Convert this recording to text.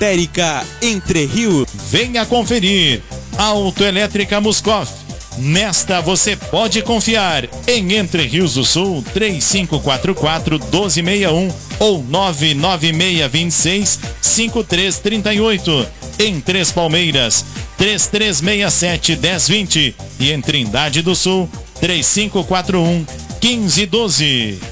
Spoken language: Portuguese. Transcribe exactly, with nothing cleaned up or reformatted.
lotérica Entre Rios. Venha conferir. Autoelétrica Muscoff. Nesta você pode confiar. Em Entre Rios do Sul, três cinco quatro quatro, um dois seis um ou nove nove seis dois seis, cinco três três oito. Em Três Palmeiras, três três seis sete, um zero dois zero. E em Trindade do Sul, três cinco quatro um, um cinco um doze.